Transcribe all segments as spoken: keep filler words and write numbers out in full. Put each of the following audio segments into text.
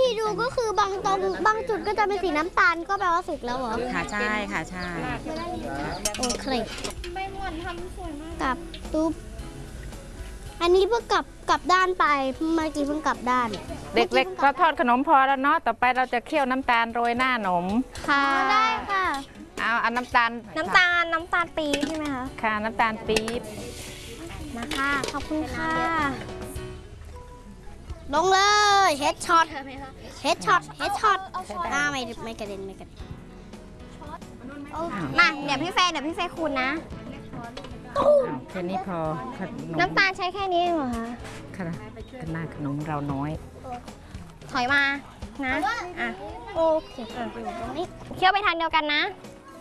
ที่ดูก็คือบางตรงบางจุดก็จะเป็นสีน้ำตาลก็แปลว่าสุกแล้วเหรอค่ะใช่ค่ะใช่โอเคใบหม่อนทำสวยมากกลับตุ๊บอันนี้เพิ่งกลับกลับด้านไปเมื่อกี้เพิ่งกลับด้านเด็กๆเราทอดขนมพอแล้วเนาะต่อไปเราจะเคี่ยวน้ำตาลโรยหน้าขนมค่ะได้ค่ะเอาอันน้ำตาลน้ำตาลน้ำตาลปี๊บใช่ไหมคะค่ะน้ำตาลปี๊บมาค่ะขอบคุณค่ะลงเลยเฮดช็อตเฮดช็อตเฮดช็อตอ่าไม่ไม่กระเด็นไม่กระเด็นมาเดี๋ยวพี่เฟย์เดี๋ยวพี่เฟย์คุณนะแค่นี้พอน้ำตาลใช้แค่นี้เองเหรอคะค่ะหน้าขนมเราน้อยถอยมานะอ่ะโอเคอยู่ตรงนี้เคี่ยวไปทางเดียวกันนะ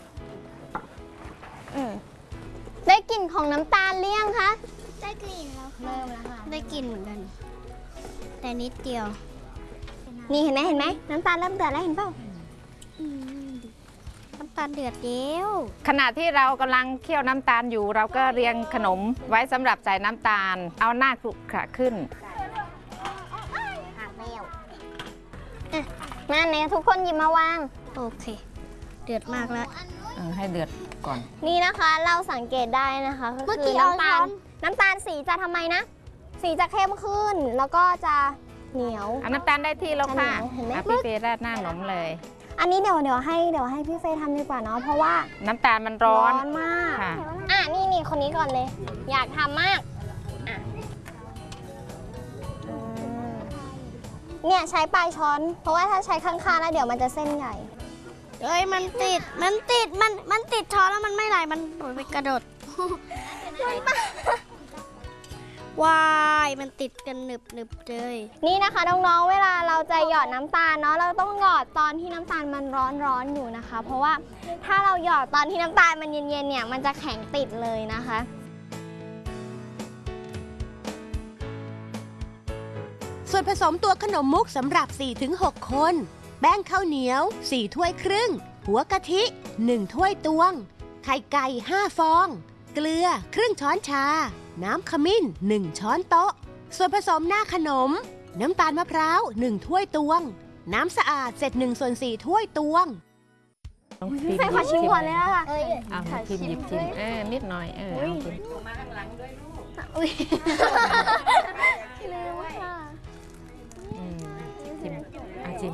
ได้กลิ่นของน้ำตาลเลี่ยงคะได้กลิ่นแล้วเริ่มแล้วค่ะได้กลิ่นเหมือนกันแต่นิดเดียวนี่เห็นไหมเห็นไหมน้ำตาลเริ่มเดือดแล้วเห็นเปล่าน้ำตาลเดือดเดียวขณะที่เรากำลังเคี่ยวน้ำตาลอยู่เราก็เรียงขนมไว้สำหรับใส่น้ำตาลเอาหน้าคลุกขระขึ้นมาเนี่ยทุกคนหยิบมาวางโอเคเดือดมากแล้วให้เดือดก่อนนี่นะคะเราสังเกตได้นะคะก็คือน้ำตาลน้ำตาลสีจะทำไมนะสีจะเข้มขึ้นแล้วก็จะเหนียวน้ำตาลได้ที่แล้วค่ะพี่เฟย์ราดหน้าขนมเลยอันนี้เดี๋ยวเดี๋ยวให้เดี๋ยวให้พี่เฟย์ทำดีกว่าเนาะเพราะว่าน้ำตาลมันร้อนร้อนมากอ่ะนี่นี่คนนี้ก่อนเลยอยากทำมากอ่ะเนี่ยใช้ปลายช้อนเพราะว่าถ้าใช้ข้างๆแล้วเดี๋ยวมันจะเส้นใหญ่เอ้ยมันติดมันติดมันมันติดช้อนแล้วมันไม่ไหลมันไปกระโดดวายมันติดกันหนึบหนึบเลยนี่นะคะน้องๆเวลาเราจะหยอดน้ำตาลเนาะเราต้องหยอดตอนที่น้ำตาลมันร้อนๆอยู่นะคะเพราะว่าถ้าเราหยอดตอนที่น้ำตาลมันเย็นๆเนี่ยมันจะแข็งติดเลยนะคะส่วนผสมตัวขนมมุกสำหรับ สี่ถึงหก คนแป้งข้าวเหนียวสี่ถ้วยครึ่งหัวกะทิหนึ่งถ้วยตวงไข่ไก่ห้าฟองเกลือครึ่งช้อนชาน้ำขมิ้นหนึ่งช้อนโต๊ะส่วนผสมหน้าขนมน้ำตาลมะพร้าวหนึ่งถ้วยตวงน้ำสะอาดเสร็จหนึ่งส่วนสี่ถ้วยตวงใส่ขอชิมก่อนเลยนะคะเอาชิมหยิบชิมเออนิดหน่อยเออเอาชิมมาข้างหลังด้วยลูกอุ้ยลืมค่ะชิมอาชิม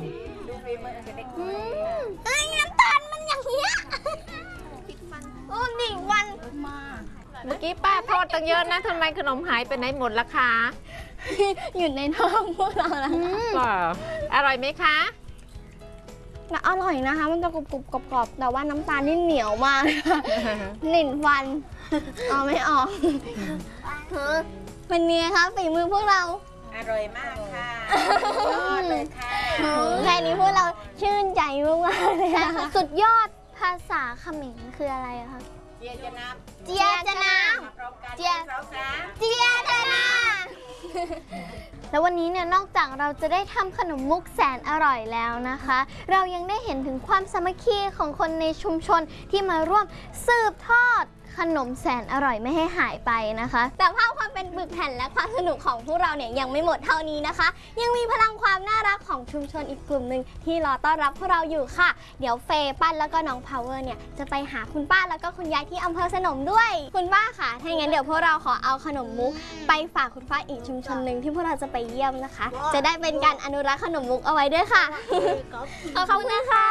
เฮ้ยน้ำตาลมันอย่างเงี้ยโอ้ดิวันเมื่อกี้ป้าทอดตั้งเยอะนะทำไมขนมหายไปไหนหมดล่ะคะอยู่ในท้องพวกเราแล้วค่ะอร่อยไหมคะอร่อยนะคะมันจะกรุบกรุบกรอบแต่ว่าน้ำตาลนี่เหนียวมากหลิ่นฟันเอาไม่ออกเป็นไงคะฝีมือพวกเราอร่อยมากค่ะยอดเลยค่ะแค่นี้พวกเราชื่นใจมากๆเลยค่ะสุดยอดภาษาเขมรคืออะไรคะเจียจะน้ำเจียจะน้ำเจียเจียจะน้ำแล้ววันนี้เนี่ยนอกจากเราจะได้ทำขนมมุกแสนอร่อยแล้วนะคะเรายังได้เห็นถึงความสามัคคีของคนในชุมชนที่มาร่วมสืบทอดขนมแสนอร่อยไม่ให้หายไปนะคะแต่ภาพความเป็นปึกแผ่นและความสนุกของพวกเราเนี่ยยังไม่หมดเท่านี้นะคะยังมีพลังความน่ารักของชุมชนอีกกลุ่มหนึ่งที่รอต้อนรับพวกเราอยู่ค่ะเดี๋ยวเฟย์ปั้นแล้วก็น้องพาวเวอร์เนี่ยจะไปหาคุณป้าแล้วก็คุณยายที่อำเภอสนมด้วยคุณป้าค่ะถ้าอย่างนั้นเดี๋ยวพวกเราขอเอาขนมมุกไปฝากคุณป้าอีกชุมชนหนึ่งที่พวกเราจะไปเยี่ยมนะคะจะได้เป็นการอนุรักษ์ขนมมุกเอาไว้ด้วยค่ะขอบคุณนะคะ